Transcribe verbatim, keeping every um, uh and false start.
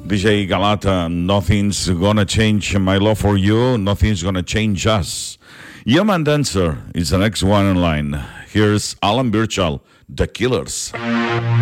D J Galata, Nothing's Gonna Change My Love For You, Nothing's Gonna Change Us. Yaman Dancer is the next one in line. Here's Alan Birchall, The Killers.